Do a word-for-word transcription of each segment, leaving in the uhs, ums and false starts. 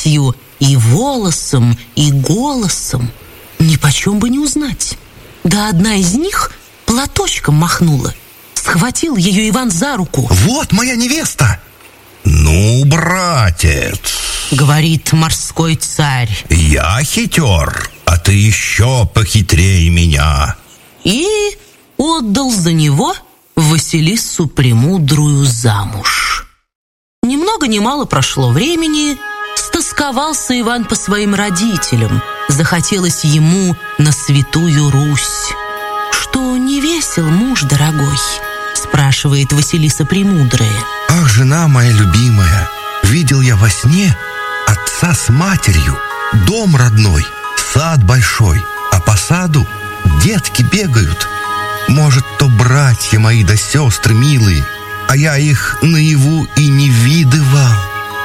статью, и волосом, и голосом. Нипочем бы не узнать. Да одна из них платочком махнула. Схватил ее Иван за руку. «Вот моя невеста!» «Ну, братец», — говорит морской царь, — «я хитер, а ты еще похитрее меня». И отдал за него Василису Премудрую замуж. Ни много ни мало прошло времени, стосковался Иван по своим родителям, захотелось ему на Святую Русь. «Что не весел, муж дорогой?» — спрашивает Василиса Премудрая. «Ах, жена моя любимая, видел я во сне отца с матерью, дом родной, сад большой, а по саду детки бегают. Может, то братья мои да сестры милые, а я их наяву и не видывал».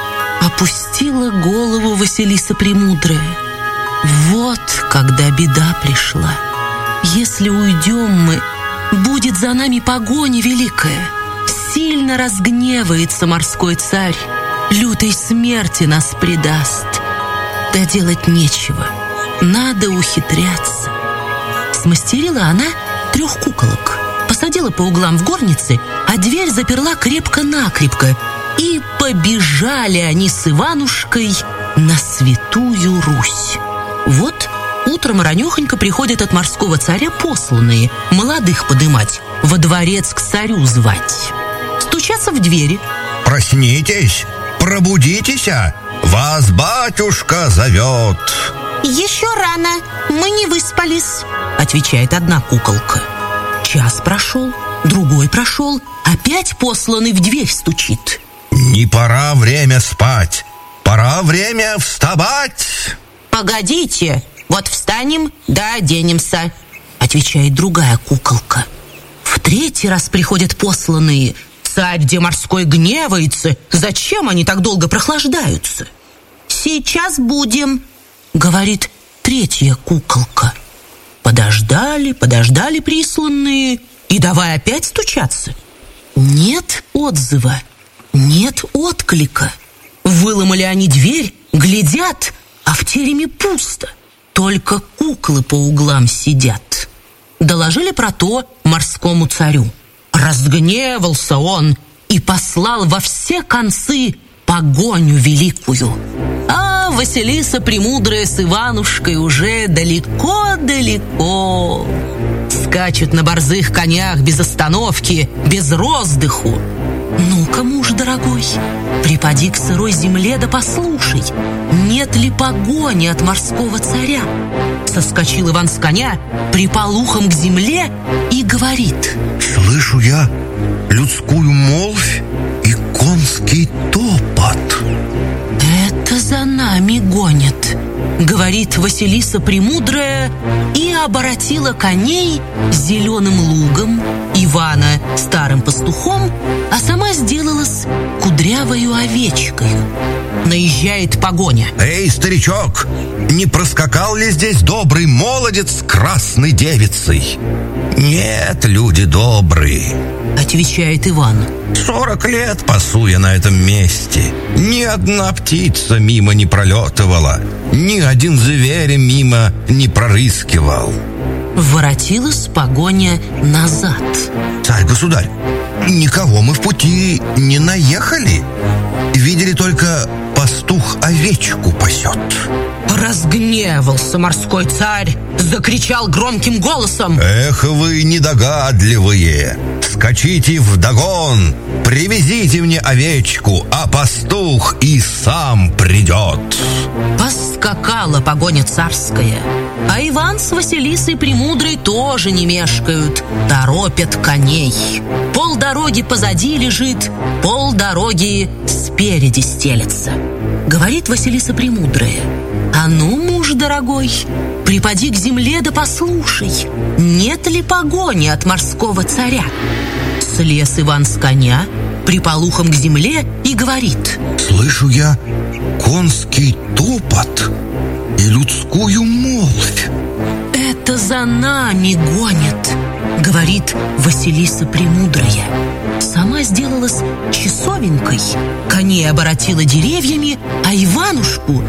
Опустила голову Василиса Премудрая. Вот когда беда пришла. Если уйдем мы, будет за нами погоня великая. Сильно разгневается морской царь, лютой смерти нас предаст. Да делать нечего, надо ухитряться. Смастерила она трех куколок, посадила по углам в горнице, а дверь заперла крепко-накрепко. И побежали они с Иванушкой на Святую Русь. Вот утром ранехонько приходят от морского царя посланные молодых подымать, во дворец к царю звать. Стучатся в двери. «Проснитесь, пробудитесь, вас батюшка зовет». «Еще рано, мы не выспались», — отвечает одна куколка. Час прошел, другой прошел, опять посланный в дверь стучит. «Не пора время спать, пора время вставать». «Погодите, вот встанем да оденемся», — отвечает другая куколка. В третий раз приходят посланные. Царь де морской гневается. Зачем они так долго прохлаждаются? «Сейчас будем», — говорит третья куколка. Подождали, подождали присланные, и давай опять стучаться. Нет отзыва, нет отклика. Выломали они дверь, глядят, а в тереме пусто. Только куклы по углам сидят. Доложили про то морскому царю. Разгневался он и послал во все концы погоню великую. А Василиса Премудрая с Иванушкой уже далеко-далеко. Скачут на борзых конях без остановки, без роздыху. «Ну-ка, муж дорогой, припади к сырой земле да послушай, нет ли погони от морского царя?» Соскочил Иван с коня, припал ухом к земле и говорит: «Слышу я людскую молвь и конский топот». «Это за нами гонят», — говорит Василиса Премудрая, и оборотила коней зеленым лугом, Ивана старым пастухом, а сама сделалась кудрявою овечкой. Наезжает погоня. «Эй, старичок, не проскакал ли здесь добрый молодец с красной девицей?» «Нет, люди добрые», — отвечает Иван. «Сорок лет пасу я на этом месте. Ни одна птица мимо не пролетывала, ни один зверь мимо не прорыскивал». Воротилась погоня назад. «Царь-государь, никого мы в пути не наехали. Видели только пастух овечку пасет». Разгневался морской царь, закричал громким голосом: «Эх вы недогадливые! Скачите вдогон, привезите мне овечку, а пастух и сам придет». Поскакала погоня царская, а Иван с Василисой Премудрой тоже не мешкают, торопят коней. Полдороги позади лежит, полдороги спереди стелется. Говорит Василиса Премудрая: «А ну, муж дорогой, припади к земле да послушай, нет ли погони от морского царя?» Слез Иван с коня, припал ухом к земле и говорит: «Слышу я конский топот и людскую молвь». «Это за нами гонят», — говорит Василиса Премудрая. Сама сделалась часовенкой, коней оборотила деревьями, а Иванушку